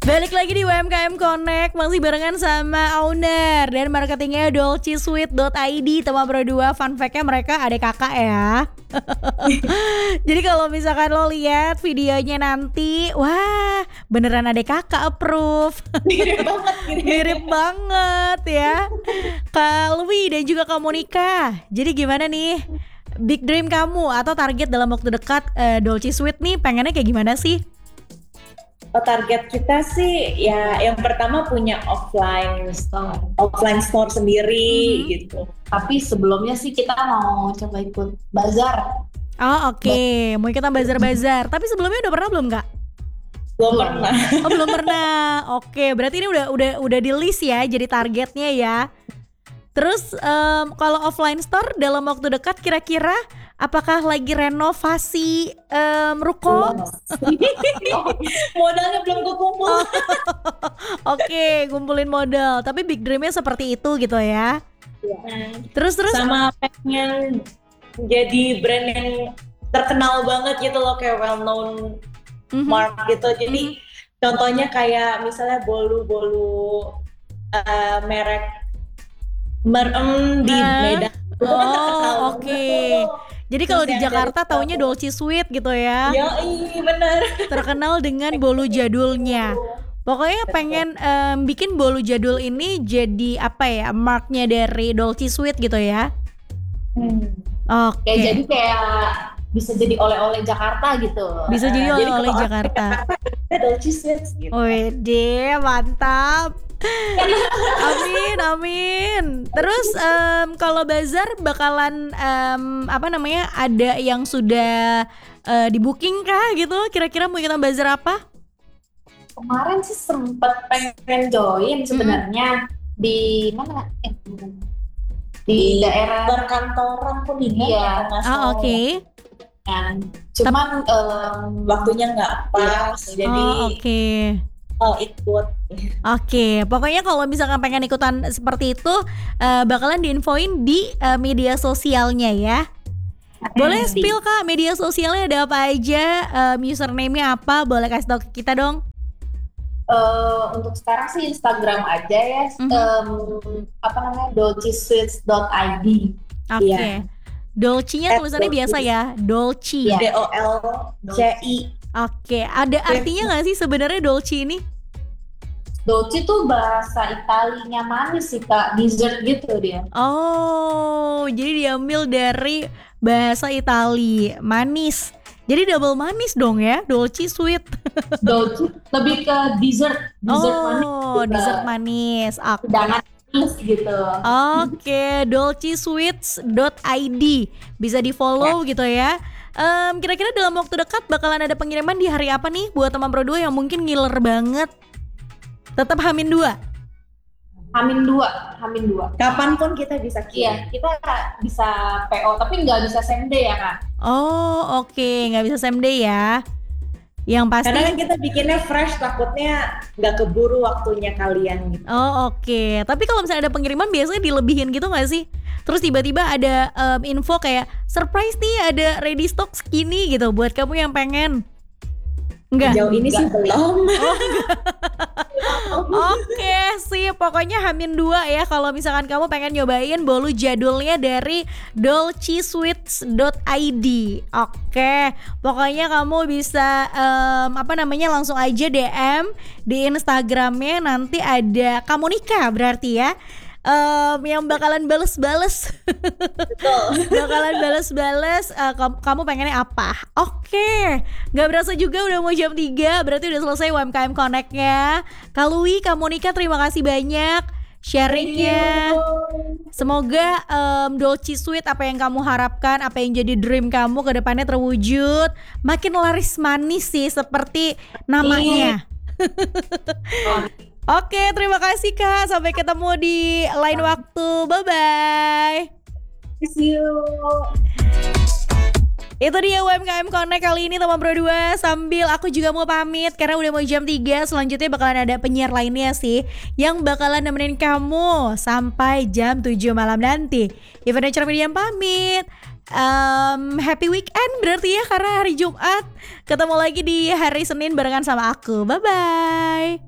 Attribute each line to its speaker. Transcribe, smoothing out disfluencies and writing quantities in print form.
Speaker 1: Balik lagi di UMKM Connect, masih barengan sama owner dan marketingnya dolcesweet.id. Teman berdua, fun fact-nya mereka adik kakak ya. Jadi kalau misalkan lo lihat videonya nanti, wah beneran adik kakak approve.
Speaker 2: Mirip banget gitu.
Speaker 1: Mirip banget ya Kak Lui dan juga Kak Monica. Jadi gimana nih big dream kamu atau target dalam waktu dekat Dolce Sweet nih, pengennya kayak gimana sih?
Speaker 2: Target kita sih ya yang pertama punya offline store sendiri gitu.
Speaker 3: Tapi sebelumnya sih kita mau coba ikut bazar.
Speaker 1: Oh oke. Mau ikutan bazar-bazar. Tapi sebelumnya udah pernah belum Kak?
Speaker 2: Belum pernah.
Speaker 1: Oh belum pernah. Oke, berarti ini udah di list ya jadi targetnya ya. Terus kalau offline store dalam waktu dekat kira-kira apakah lagi renovasi ruko?
Speaker 2: Modalnya belum kekumpul.
Speaker 1: Oke, kumpulin modal. Tapi big dreamnya seperti itu gitu ya. Terus
Speaker 2: Sama pengen jadi brand yang terkenal banget gitu loh, kayak well known mark gitu. Jadi contohnya kayak misalnya bolu-bolu merek di Medan.
Speaker 1: Oh oke. Jadi kalau di Jakarta taunya Dolce Sweet gitu ya.
Speaker 2: Yoi, bener.
Speaker 1: Terkenal dengan bolu jadulnya. Pokoknya pengen bikin bolu jadul ini jadi apa ya, marknya dari Dolce Sweet gitu ya. Oke.
Speaker 3: Kayak jadi kayak bisa jadi oleh-oleh Jakarta gitu.
Speaker 1: Bisa jadi oleh-oleh
Speaker 2: kalau
Speaker 1: Jakarta.
Speaker 2: Dolce Sweet gitu.
Speaker 1: Wede, mantap. Amin. Terus kalau bazar bakalan ada yang sudah di booking kah gitu? Kira-kira mau ikutan bazar apa?
Speaker 3: Kemarin sih sempet pengen join sebenarnya di mana? Di daerah
Speaker 2: perkantoran Kuningan.
Speaker 3: Iya.
Speaker 1: Oke.
Speaker 3: Cuman
Speaker 2: waktunya nggak pas, jadi
Speaker 1: oke.
Speaker 2: Ikut.
Speaker 1: Oke, pokoknya kalau misalkan pengen ikutan seperti itu bakalan diinfoin di media sosialnya ya. Boleh spill Kak, media sosialnya ada apa aja, username-nya apa, boleh kasih tahu ke kita dong.
Speaker 3: Untuk sekarang sih Instagram aja ya, dolcesweets.id.
Speaker 1: Oke.
Speaker 2: Iya.
Speaker 1: Dolce-nya tulisannya biasa ya, Dolce.
Speaker 2: DOLCI.
Speaker 1: Oke, ada artinya nggak sih sebenarnya Dolce ini?
Speaker 3: Dolce tuh bahasa Italinya manis sih Kak, dessert gitu dia.
Speaker 1: Oh, jadi diambil dari bahasa Itali, manis. Jadi double manis dong ya, Dolce Sweet.
Speaker 3: Dolce lebih ke dessert manis.
Speaker 1: Oh, dessert manis. Oke.
Speaker 3: Jangan manis gitu.
Speaker 1: Oke, dolcesweets.id bisa di follow gitu ya. Kira-kira dalam waktu dekat bakalan ada pengiriman di hari apa nih buat teman Pro 2 yang mungkin ngiler banget? Tetap Hamin 2.
Speaker 3: Hamin 2.
Speaker 2: Kapanpun kita bisa
Speaker 3: Iya,
Speaker 2: kirim.
Speaker 3: kita bisa PO tapi nggak bisa same day ya Kak.
Speaker 1: Oh, oke, nggak bisa same day ya. Yang pasti.
Speaker 2: Karena kan kita bikinnya fresh, takutnya nggak keburu waktunya kalian gitu.
Speaker 1: Oh, oke. Tapi kalau misalnya ada pengiriman biasanya dilebihin gitu nggak sih? Terus tiba-tiba ada info kayak surprise nih, ada ready stock segini gitu buat kamu yang pengen. Enggak.
Speaker 2: Jauh ini sih belum.
Speaker 1: Oke sih, pokoknya Hamin 2 ya kalau misalkan kamu pengen nyobain bolu jadulnya dari dolcesweets.id. Oke, pokoknya kamu bisa langsung aja DM di Instagramnya, nanti ada Kak Monica berarti ya. Yang bakalan bales-bales.
Speaker 2: Betul.
Speaker 1: Bakalan bales-bales kamu pengennya apa. Oke, gak berasa juga udah mau jam 3. Berarti udah selesai UMKM Connect-nya. Kak Lui, Kak Monica, terima kasih banyak sharingnya. Semoga Dolce Sweet apa yang kamu harapkan, apa yang jadi dream kamu ke depannya terwujud. Makin laris manis sih seperti namanya. Oke, terima kasih Kak. Sampai ketemu di lain waktu. Bye-bye.
Speaker 2: See you.
Speaker 1: Itu dia UMKM Connect kali ini teman Pro 2. Sambil aku juga mau pamit karena udah mau jam 3. Selanjutnya bakalan ada penyiar lainnya sih yang bakalan nemenin kamu sampai jam 7 malam nanti. Evanescence Media pamit. Happy weekend berarti ya karena hari Jumat. Ketemu lagi di hari Senin barengan sama aku. Bye-bye.